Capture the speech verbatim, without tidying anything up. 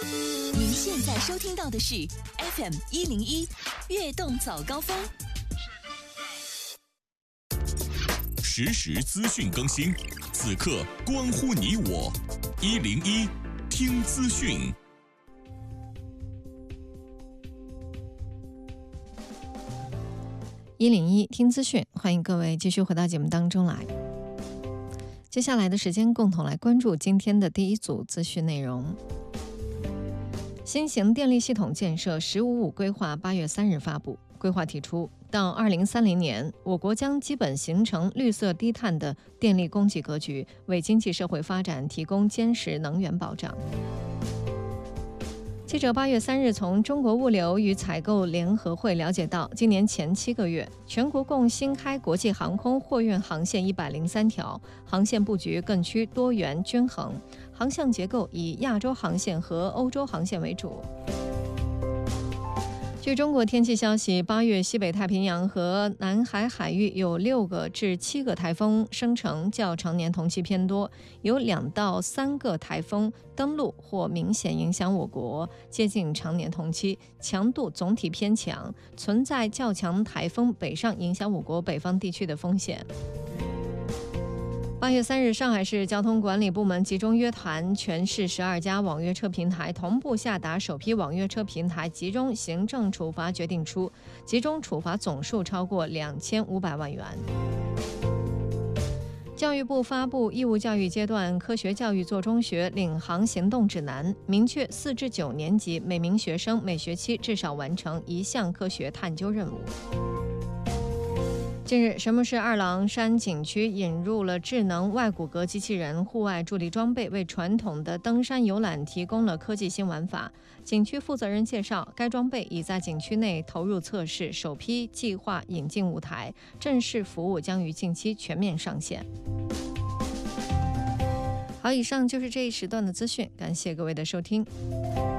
您现在收听到的是 F M 一零一悦动早高峰， 实时资讯更新，此刻关乎你我。一零一听资讯。 一零一听资讯，欢迎各位继续回到节目当中来。接下来的时间，共同来关注今天的第一组资讯内容。新型电力系统建设“十五五”规划八月三日发布。规划提出，到二零三零年，我国将基本形成绿色低碳的电力供给格局，为经济社会发展提供坚实能源保障。记者八月三日从中国物流与采购联合会了解到，今年前七个月，全国共新开国际航空货运航线一百零三条，航线布局更趋多元均衡，航向结构以亚洲航线和欧洲航线为主。据中国天气消息，八月西北太平洋和南海海域有六个至七个台风生成，较常年同期偏多，有两到三个台风登陆或明显影响我国，接近常年同期，强度总体偏强，存在较强台风北上影响我国北方地区的风险。八月三日，上海市交通管理部门集中约谈全市十二家网约车平台，同步下达首批网约车平台集中行政处罚决定书，集中处罚总数超过两千五百万元。教育部发布义务教育阶段科学教育做中学领航行动指南，明确四至九年级每名学生每学期至少完成一项科学探究任务。近日，神木市二郎山景区引入了智能外骨骼机器人户外助力装备，为传统的登山游览提供了科技新玩法。景区负责人介绍，该装备已在景区内投入测试，首批计划引进舞台，正式服务将于近期全面上线。好，以上就是这一时段的资讯，感谢各位的收听。